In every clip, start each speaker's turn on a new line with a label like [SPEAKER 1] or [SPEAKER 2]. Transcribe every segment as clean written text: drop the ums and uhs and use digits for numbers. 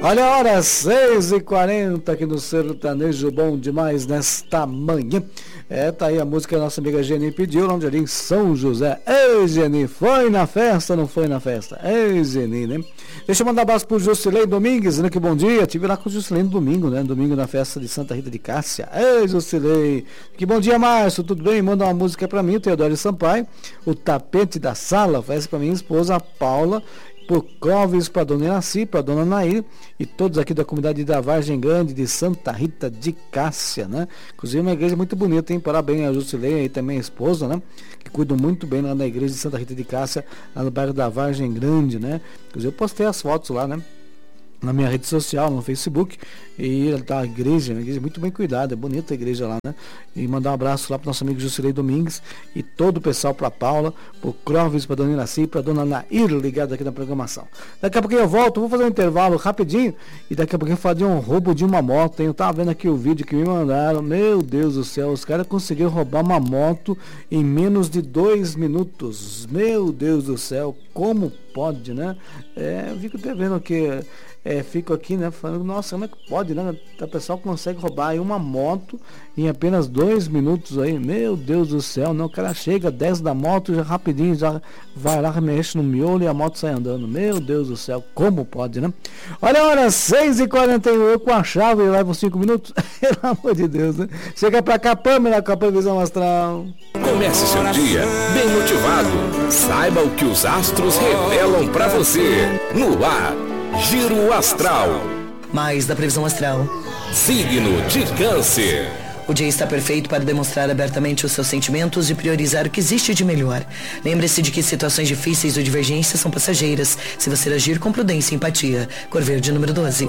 [SPEAKER 1] Olha a hora, 6h40 aqui no Sertanejo Bom Demais nesta manhã. Tá aí a música que a nossa amiga Geni pediu, onde ali em São José. Ei, Geni, foi na festa ou não foi na festa? Ei, Geni, né? Deixa eu mandar um abraço pro Juscelino Domingues, né? Que bom dia. Tive lá com o Juscelino domingo, né? Domingo na festa de Santa Rita de Cássia. Ei, Juscelino. Que bom dia, Márcio. Tudo bem? Manda uma música pra mim, o Teodoro Sampaio. O Tapete da Sala. Faz pra minha esposa, a Paula. Por Clóvis, para Dona Iraci, para Dona Nair e todos aqui da comunidade da Vargem Grande de Santa Rita de Cássia, né? Inclusive uma igreja muito bonita, hein? Parabéns a Jusilei e também a esposa, né? Que cuidam muito bem lá na igreja de Santa Rita de Cássia, lá no bairro da Vargem Grande, né? Inclusive eu postei as fotos lá, né? Na minha rede social, no Facebook, e tá a igreja, uma igreja muito bem cuidada, é bonita a igreja lá, né? E mandar um abraço lá pro nosso amigo Juscelino Domingues e todo o pessoal, pra Paula, pro Clóvis, pra Dona Iraci, pra Dona Nair, ligado aqui na programação. Daqui a pouquinho eu volto, vou fazer um intervalo rapidinho e daqui a pouquinho eu falar de um roubo de uma moto, hein? Eu tava vendo aqui o vídeo que me mandaram, meu Deus do céu, os caras conseguiram roubar uma moto em menos de 2 minutos, meu Deus do céu, como pode, né? Eu fico até vendo que fico aqui, né, falando, nossa, como é que pode, né? O pessoal consegue roubar aí uma moto em apenas 2 minutos aí, meu Deus do céu, não, o cara chega, desce da moto, já rapidinho, já vai lá, mexe no miolo e a moto sai andando, meu Deus do céu, como pode, né? Olha a hora, 6h41, com a chave e leva 5 minutos, pelo amor de Deus, né? Chega pra cá, Pâmela, com a previsão astral.
[SPEAKER 2] Comece seu dia bem motivado, saiba o que os astros revelam pra você, no ar. Giro Astral.
[SPEAKER 3] Mais da previsão astral.
[SPEAKER 2] Signo de Câncer.
[SPEAKER 3] O dia está perfeito para demonstrar abertamente os seus sentimentos e priorizar o que existe de melhor. Lembre-se de que situações difíceis ou divergências são passageiras, se você agir com prudência e empatia. Cor verde número 12.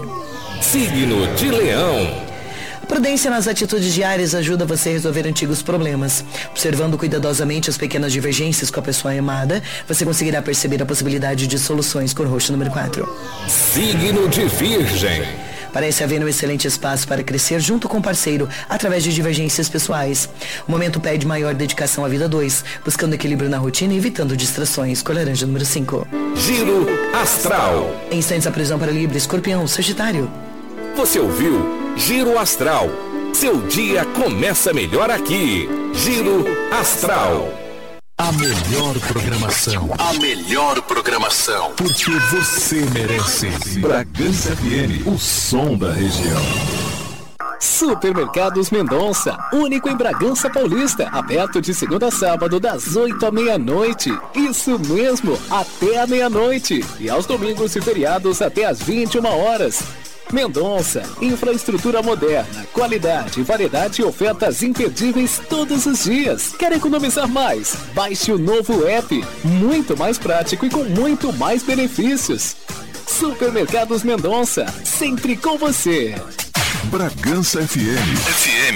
[SPEAKER 2] Signo de Leão.
[SPEAKER 3] Prudência nas atitudes diárias ajuda você a resolver antigos problemas. Observando cuidadosamente as pequenas divergências com a pessoa amada, você conseguirá perceber a possibilidade de soluções. Cor roxa número 4.
[SPEAKER 2] Signo de Virgem.
[SPEAKER 3] Parece haver um excelente espaço para crescer junto com o parceiro, através de divergências pessoais. O momento pede maior dedicação à vida 2, buscando equilíbrio na rotina e evitando distrações. Cor laranja número 5.
[SPEAKER 2] Giro Astral.
[SPEAKER 3] Em instantes a previsão para Libra, Escorpião, Sagitário.
[SPEAKER 2] Você ouviu Giro Astral. Seu dia começa melhor aqui. Giro Astral.
[SPEAKER 4] A melhor programação.
[SPEAKER 2] A melhor programação.
[SPEAKER 4] Porque você merece. Bragança FM, o som da região.
[SPEAKER 5] Supermercados Mendonça, único em Bragança Paulista, aberto de segunda a sábado das 8 à meia-noite. Isso mesmo, até a meia-noite. E aos domingos e feriados até às 21 horas. Mendonça, infraestrutura moderna, qualidade, variedade e ofertas imperdíveis todos os dias. Quer economizar mais? Baixe o novo app, muito mais prático e com muito mais benefícios. Supermercados Mendonça, sempre com você.
[SPEAKER 4] Bragança FM.